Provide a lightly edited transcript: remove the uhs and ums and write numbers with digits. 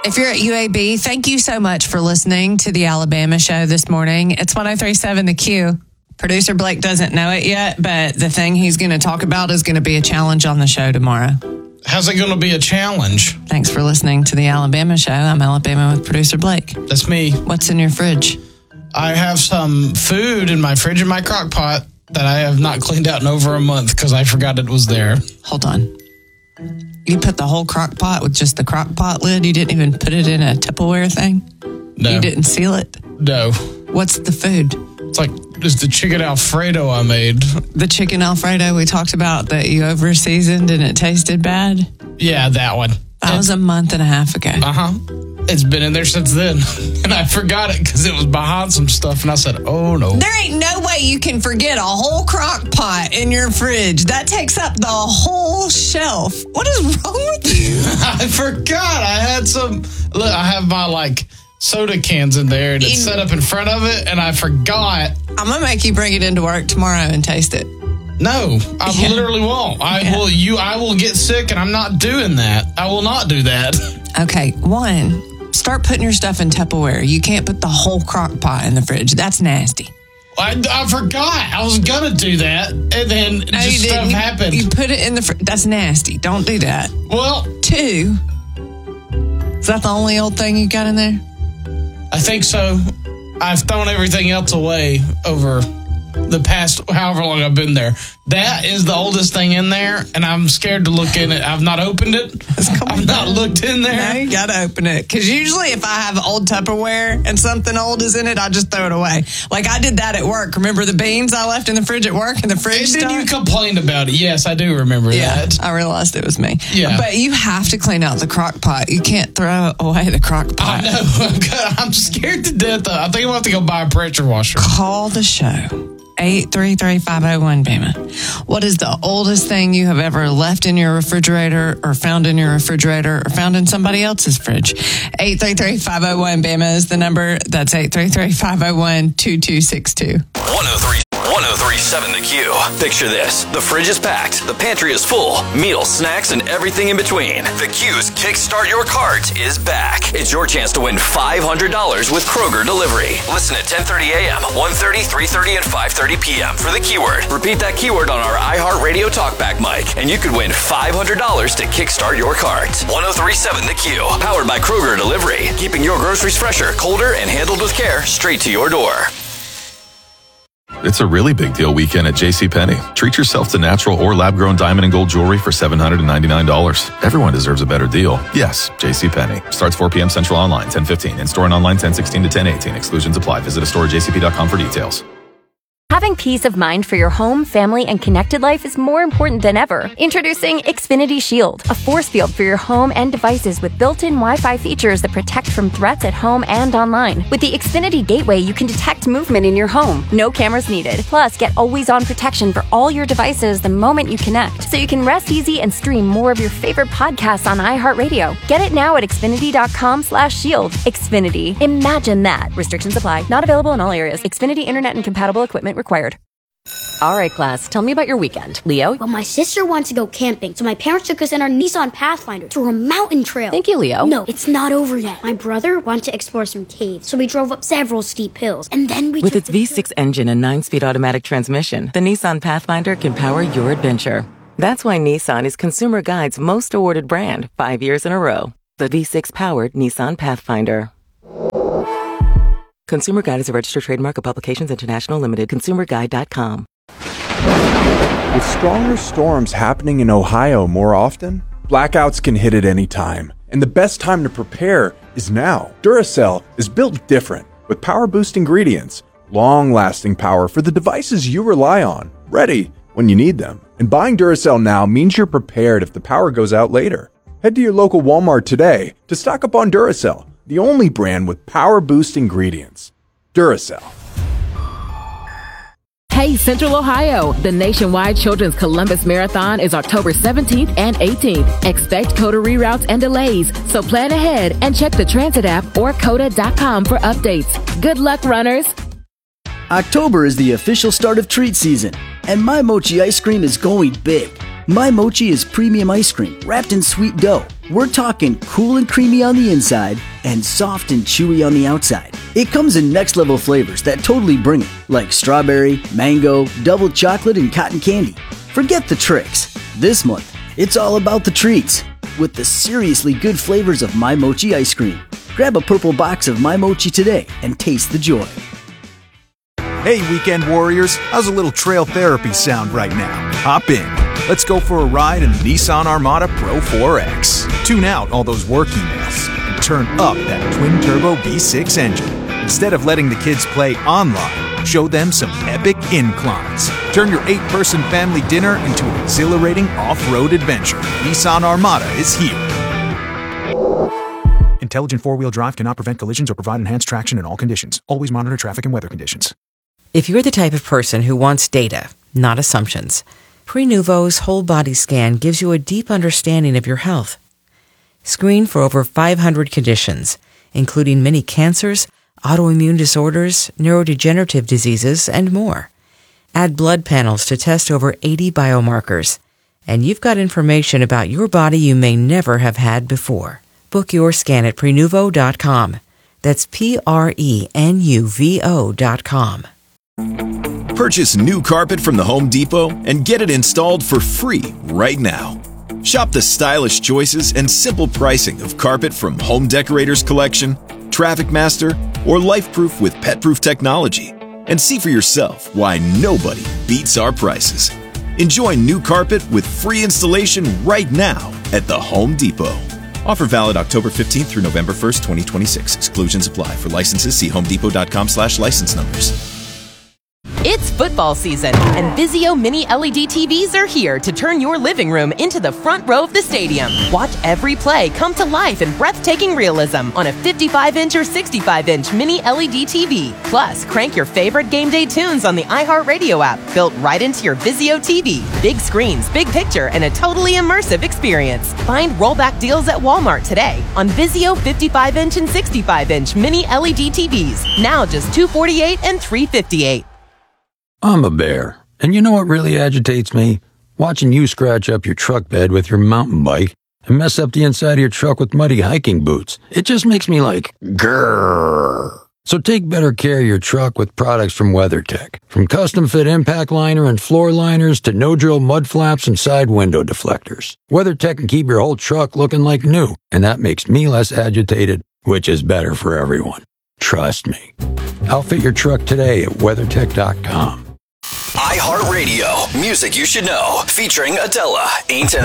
If you're at UAB, thank you so much for listening to the Alabama show this morning. It's 103.7 The Q. Producer Blake doesn't know it yet, but the thing he's going to talk about is going to be a challenge on the show tomorrow. How's it going to be a challenge? Thanks for listening to the Alabama show. I'm Alabama with producer Blake. That's me. What's in your fridge? I have some food in my fridge in my crock pot that I have not cleaned out in over a month because I forgot it was there. Hold on. You put the whole crock pot with just the crock pot lid? You didn't even put it in a Tupperware thing? No. You didn't seal it? No. What's the food? It's like just the chicken Alfredo I made. The chicken Alfredo we talked about that you over seasoned and it tasted bad? Yeah, that one. That was a month and a half ago. It's been in there since then. And I forgot it because it was behind some stuff. And I said, oh, no. There ain't no way you can forget a whole crock pot in your fridge. That takes up the whole shelf. What is wrong with you? I forgot. I had some. Look, I have my, soda cans in there. And it's set up in front of it. And I forgot. I'm going to make you bring it into work tomorrow and taste it. No, I literally won't. I will get sick, and I'm not doing that. I will not do that. Okay, one, start putting your stuff in Tupperware. You can't put the whole crock pot in the fridge. That's nasty. I forgot. I was going to do that, and then stuff happened. You put it in the fridge. That's nasty. Don't do that. Well. 2, is that the only old thing you got in there? I think so. I've thrown everything else away over the past however long I've been there. That is the oldest thing in there, and I'm scared to look in it. I've not opened it. I've not looked in there. No, you gotta open it. Because usually if I have old Tupperware and something old is in it, I just throw it away. Like I did that at work. Remember the beans I left in the fridge at work and the fridge And then you complained about it. Yes, I do remember that. I realized it was me. Yeah. But you have to clean out the crock pot. You can't throw away the crock pot. I know. I'm scared to death. I think I'm going to have to go buy a pressure washer. Call the show. 833-501 Bama. What is the oldest thing you have ever left in your refrigerator or found in your refrigerator or found in somebody else's fridge? 833-501 Bama is the number. That's 833-501-2262. 103.7 The Q. Picture this. The fridge is packed. The pantry is full. Meals, snacks, and everything in between. The Q's Kickstart Your Cart is back. It's your chance to win $500 with Kroger Delivery. Listen at 10:30 a.m., 1:30, 3:30, and 5:30 p.m. for the keyword. Repeat that keyword on our iHeartRadio TalkBack mic, and you could win $500 to kickstart your cart. 103.7 The Q. Powered by Kroger Delivery. Keeping your groceries fresher, colder, and handled with care straight to your door. It's a really big deal weekend at JCPenney. Treat yourself to natural or lab-grown diamond and gold jewelry for $799. Everyone deserves a better deal. Yes, JCPenney. Starts 4 p.m. Central online, 10:15. In-store and online, 10:16 to 10:18. Exclusions apply. Visit a store at jcp.com for details. Having peace of mind for your home, family, and connected life is more important than ever. Introducing Xfinity Shield, a force field for your home and devices with built-in Wi-Fi features that protect from threats at home and online. With the Xfinity Gateway, you can detect movement in your home. No cameras needed. Plus, get always-on protection for all your devices the moment you connect, so you can rest easy and stream more of your favorite podcasts on iHeartRadio. Get it now at Xfinity.com/shield. Xfinity. Imagine that. Restrictions apply. Not available in all areas. Xfinity Internet and compatible equipment required. All right, class, tell me about your weekend. Leo? Well, my sister wanted to go camping, so my parents took us in our Nissan Pathfinder through a mountain trail. Thank you, Leo. No, it's not over yet. My brother wanted to explore some caves, so we drove up several steep hills, and then we With its V6 engine and 9-speed automatic transmission, the Nissan Pathfinder can power your adventure. That's why Nissan is Consumer Guide's most awarded brand 5 years in a row. The V6-powered Nissan Pathfinder. Consumer Guide is a registered trademark of Publications International Limited. ConsumerGuide.com. With stronger storms happening in Ohio more often, blackouts can hit at any time. And the best time to prepare is now. Duracell is built different, with power-boost ingredients, long-lasting power for the devices you rely on, ready when you need them. And buying Duracell now means you're prepared if the power goes out later. Head to your local Walmart today to stock up on Duracell, the only brand with power boost ingredients. Duracell. Hey, Central Ohio! The nationwide Children's Columbus Marathon is October 17th and 18th. Expect COTA reroutes and delays, so plan ahead and check the transit app or COTA.com for updates. Good luck, runners! October is the official start of treat season, and My Mochi ice cream is going big. My Mochi is premium ice cream wrapped in sweet dough, We're talking cool and creamy on the inside and soft and chewy on the outside. It comes in next-level flavors that totally bring it, like strawberry, mango, double chocolate, and cotton candy. Forget the tricks. This month, it's all about the treats with the seriously good flavors of My Mochi ice cream. Grab a purple box of My Mochi today and taste the joy. Hey, weekend warriors, how's a little trail therapy sound right now? Hop in. Let's go for a ride in the Nissan Armada Pro 4X. Tune out all those work emails and turn up that twin-turbo V6 engine. Instead of letting the kids play online, show them some epic inclines. Turn your 8-person family dinner into an exhilarating off-road adventure. Nissan Armada is here. Intelligent four-wheel drive cannot prevent collisions or provide enhanced traction in all conditions. Always monitor traffic and weather conditions. If you're the type of person who wants data, not assumptions, Prenuvo's whole body scan gives you a deep understanding of your health. Screen for over 500 conditions, including many cancers, autoimmune disorders, neurodegenerative diseases, and more. Add blood panels to test over 80 biomarkers, and you've got information about your body you may never have had before. Book your scan at Prenuvo.com. That's Prenuvo.com. Purchase new carpet from the Home Depot and get it installed for free right now. Shop the stylish choices and simple pricing of carpet from Home Decorators Collection, Traffic Master, or LifeProof with PetProof technology, and see for yourself why nobody beats our prices. Enjoy new carpet with free installation right now at the Home Depot. Offer valid October 15th through November 1st, 2026. Exclusions apply. For licenses, see homedepot.com/license numbers. It's football season, and Vizio Mini LED TVs are here to turn your living room into the front row of the stadium. Watch every play come to life in breathtaking realism on a 55-inch or 65-inch Mini LED TV. Plus, crank your favorite game day tunes on the iHeartRadio app, built right into your Vizio TV. Big screens, big picture, and a totally immersive experience. Find rollback deals at Walmart today on Vizio 55-inch and 65-inch Mini LED TVs. Now just $248 and $358. I'm a bear, and you know what really agitates me? Watching you scratch up your truck bed with your mountain bike and mess up the inside of your truck with muddy hiking boots. It just makes me like, grrr. So take better care of your truck with products from WeatherTech. From custom-fit impact liner and floor liners to no-drill mud flaps and side window deflectors. WeatherTech can keep your whole truck looking like new, and that makes me less agitated, which is better for everyone. Trust me. Outfit your truck today at WeatherTech.com. iHeartRadio, music you should know, featuring Adela, Ain't an